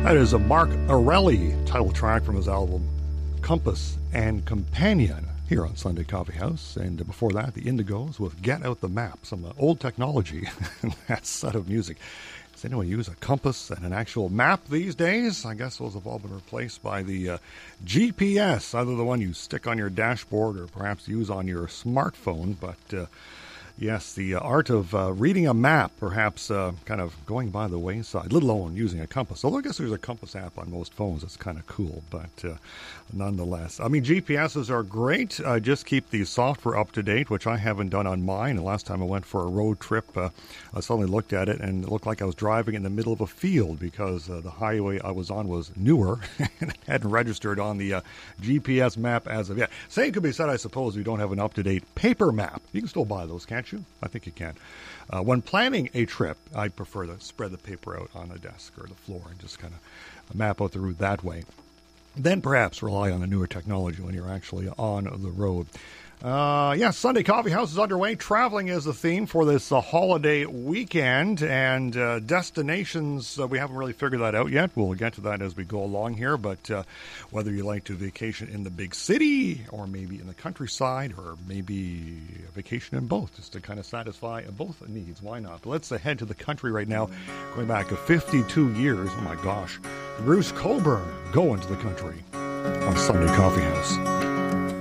That is a Mark Arelli title track from his album Compass and Companion here on Sunday Coffee House. And before that, the Indigos with Get Out the Map, some old technology in that set of music. Does anyone use a compass and an actual map these days? I guess those have all been replaced by the GPS, either the one you stick on your dashboard or perhaps use on your smartphone. But yes, the art of reading a map, perhaps kind of going by the wayside, let alone using a compass. Although I guess there's a compass app on most phones. It's kind of cool, but nonetheless. I mean, GPSs are great. Just keep the software up to date, which I haven't done on mine. The last time I went for a road trip, I suddenly looked at it, and it looked like I was driving in the middle of a field because the highway I was on was newer and it hadn't registered on the GPS map as of yet. Same could be said, I suppose, if you don't have an up-to-date paper map. You can still buy those, can't you? I think you can. When planning a trip, I prefer to spread the paper out on the desk or the floor and just kind of map out the route that way. Then perhaps rely on the newer technology when you're actually on the road. Sunday Coffee House is underway. Traveling is the theme for this holiday weekend, and destinations, we haven't really figured that out yet. We'll get to that as we go along here, but whether you like to vacation in the big city or maybe in the countryside or maybe a vacation in both, just to kind of satisfy both needs, why not? But let's head to the country right now, going back 52 years. Oh my gosh. Bruce Cockburn going to the country on Sunday Coffee House.